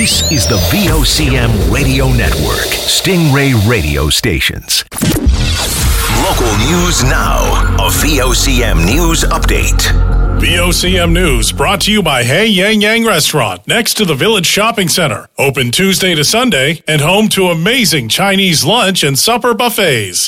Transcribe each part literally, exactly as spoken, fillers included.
This is the V O C M Radio Network, Stingray Radio Stations. Local news now. A V O C M News Update. V O C M News brought to you by Hey Yang Yang Restaurant next to the Village Shopping Center. Open Tuesday to Sunday and home to amazing Chinese lunch and supper buffets.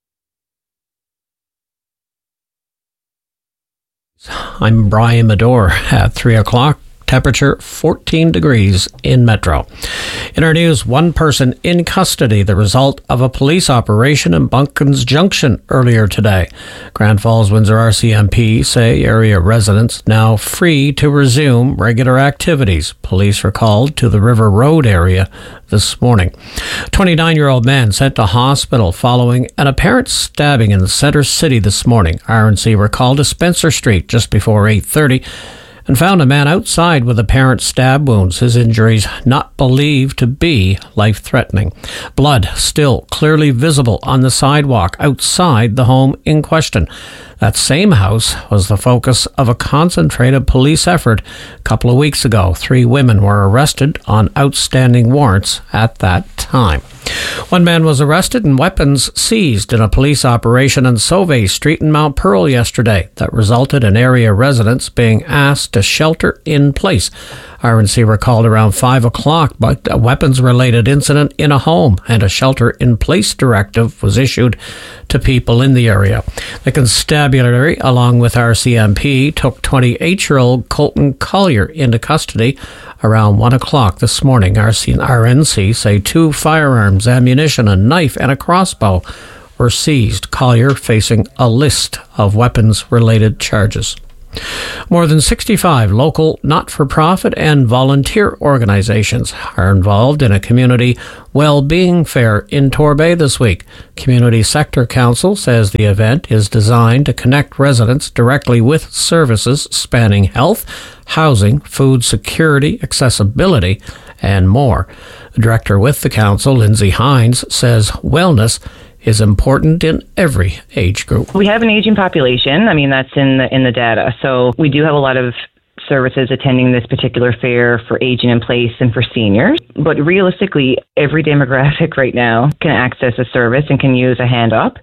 I'm Brian Medore at three o'clock. Temperature fourteen degrees in Metro. In our news, one person in custody, the result of a police operation in Bunkins Junction earlier today. Grand Falls Windsor R C M P say area residents now free to resume regular activities. Police were called to the River Road area this morning. twenty-nine-year-old man sent to hospital following an apparent stabbing in the Center City this morning. R and C were called to Spencer Street just before eight thirty. And found a man outside with apparent stab wounds, his injuries not believed to be life-threatening. Blood still clearly visible on the sidewalk outside the home in question. That same house was the focus of a concentrated police effort a couple of weeks ago. Three women were arrested on outstanding warrants at that time. One man was arrested and weapons seized in a police operation on Sauve Street in Mount Pearl yesterday that resulted in area residents being asked to shelter in place. R and C were called around five o'clock, but a weapons-related incident in a home and a shelter-in-place directive was issued to people in the area. The constabulary, along with R C M P, took twenty-eight-year-old Colton Collier into custody around one o'clock this morning. R N C say two firearms, ammunition, a knife, and a crossbow were seized. Collier facing a list of weapons-related charges. More than sixty-five local not-for-profit and volunteer organizations are involved in a community well-being fair in Torbay this week. Community Sector Council says the event is designed to connect residents directly with services spanning health, housing, food security, accessibility, and more. The director with the council, Lindsay Hines, says wellness is important in every age group. We have an aging population. I mean, that's in the in the data. So we do have a lot of services attending this particular fair for aging in place and for seniors. But realistically, every demographic right now can access a service and can use a hand up.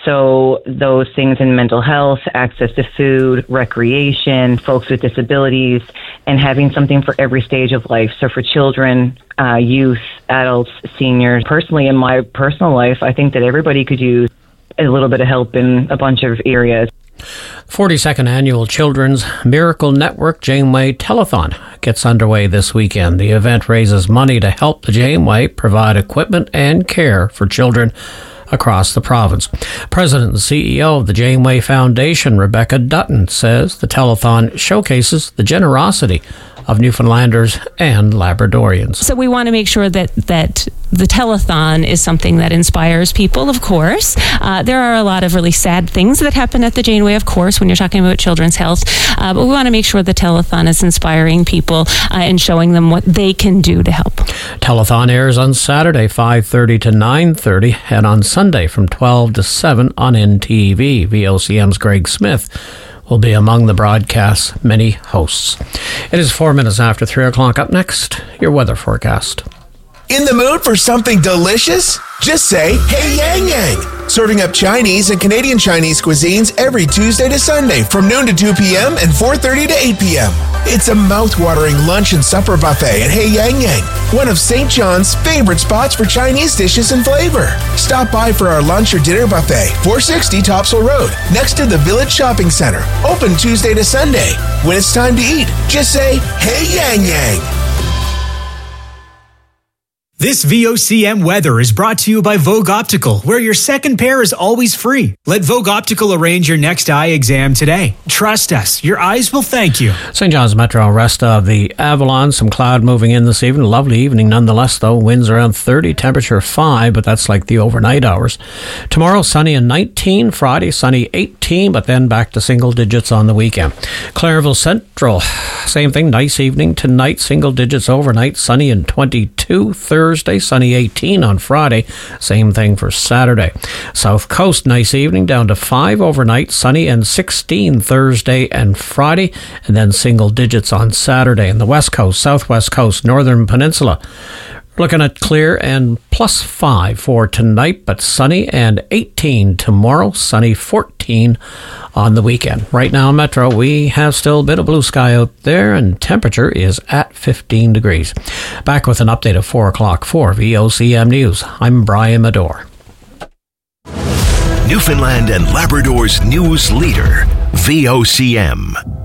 So those things in mental health, access to food, recreation, folks with disabilities, and having something for every stage of life. So for children, uh, youth, adults, seniors. Personally, in my personal life, I think that everybody could use a little bit of help in a bunch of areas. forty-second Annual Children's Miracle Network Janeway Telethon gets underway this weekend. The event raises money to help the Janeway provide equipment and care for children across the province. President and C E O of the Janeway Foundation, Rebecca Dutton, says the telethon showcases the generosity of Newfoundlanders and Labradorians. So we want to make sure that that the telethon is something that inspires people, of course. Uh, there are a lot of really sad things that happen at the Janeway, of course, when you're talking about children's health. Uh, but we want to make sure the telethon is inspiring people uh, and showing them what they can do to help. Telethon airs on Saturday, five thirty to nine thirty, and on Sunday from twelve to seven on N T V. V O C M's Greg Smith will be among the broadcast's many hosts. It is four minutes after three o'clock. Up next, your weather forecast. In the mood for something delicious? Just say, Hey Yang Yang. Serving up Chinese and Canadian Chinese cuisines every Tuesday to Sunday from noon to two p.m. and four thirty to eight p.m. It's a mouth-watering lunch and supper buffet at Hey Yang Yang, one of Saint John's favorite spots for Chinese dishes and flavor. Stop by for our lunch or dinner buffet, four sixty Topsail Road, next to the Village Shopping Center. Open Tuesday to Sunday. When it's time to eat, just say, Hey Yang Yang. This V O C M weather is brought to you by Vogue Optical, where your second pair is always free. Let Vogue Optical arrange your next eye exam today. Trust us, your eyes will thank you. Saint John's Metro, rest of the Avalon, some cloud moving in this evening. Lovely evening nonetheless, though. Winds around thirty, temperature five, but that's like the overnight hours. Tomorrow, sunny and nineteen. Friday, sunny eighteen, but then back to single digits on the weekend. Clareville Central, same thing, nice evening tonight, single digits overnight, sunny and twenty-two. Thursday, Thursday, sunny eighteen on Friday. Same thing for Saturday. South Coast, nice evening, down to five overnight, sunny and sixteen Thursday and Friday, and then single digits on Saturday. And the West Coast, Southwest Coast, Northern Peninsula, looking at clear and plus five for tonight, but sunny and eighteen tomorrow, sunny fourteen on the weekend. Right now, Metro, we have still a bit of blue sky out there, and temperature is at fifteen degrees. Back with an update at four o'clock for V O C M News. I'm Brian Medore. Newfoundland and Labrador's news leader, V O C M.